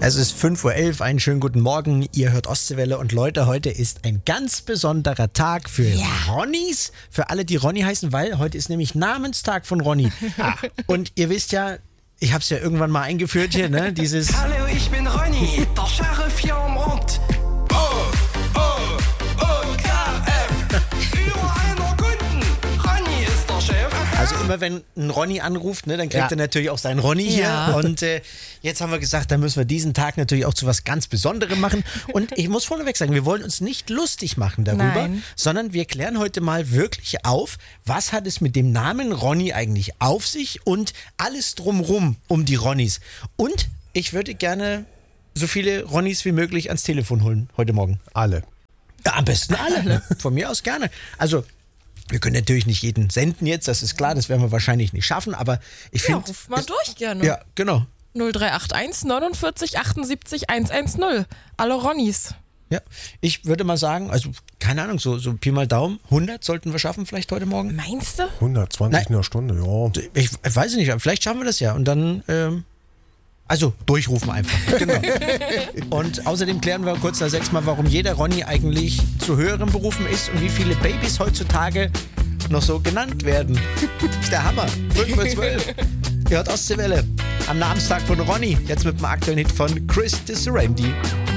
Es ist 5:11 Uhr, einen schönen guten Morgen. Ihr hört Ostseewelle und Leute, heute ist ein ganz besonderer Tag für Ronnys. Für alle, die Ronny heißen, weil heute ist nämlich Namenstag von Ronny. Und ihr wisst ja, ich habe es ja irgendwann mal eingeführt hier, ne? Dieses... Hallo, ich bin Ronny, der Sheriff hier am Ort. O-O-O-K-F. Überall nur Kunden. Ronny ist der Chef. Also immer wenn ein Ronny anruft, ne, dann kriegt er natürlich auch seinen Ronny hier. Und jetzt haben wir gesagt, dann müssen wir diesen Tag natürlich auch zu was ganz Besonderem machen. Und ich muss vorneweg sagen, wir wollen uns nicht lustig machen darüber, sondern wir klären heute mal wirklich auf, was hat es mit dem Namen Ronny eigentlich auf sich und alles drumrum um die Ronnys. Und ich würde gerne so viele Ronnys wie möglich ans Telefon holen heute Morgen. Alle. Ja, am besten alle. Von mir aus gerne. Also wir können natürlich nicht jeden senden jetzt, das ist klar, das werden wir wahrscheinlich nicht schaffen, aber ich finde... Ja, ruf mal durch gerne. Ja, genau. 0381 49 78 110. Alle Ronnys. Ja, ich würde mal sagen, also keine Ahnung, so Pi mal Daumen, 100 sollten wir schaffen vielleicht heute Morgen. Meinst du? 120 in der Stunde, ja. Ich weiß nicht, vielleicht schaffen wir das ja und dann... Also durchrufen einfach. Genau. Und außerdem klären wir kurz nach 6 mal, warum jeder Ronny eigentlich zu höheren Berufen ist und wie viele Babys heutzutage noch so genannt werden. Das ist der Hammer. 5:12 Uhr. Ihr hört Ostseewelle am Namenstag von Ronny. Jetzt mit dem aktuellen Hit von Chris Disarandi.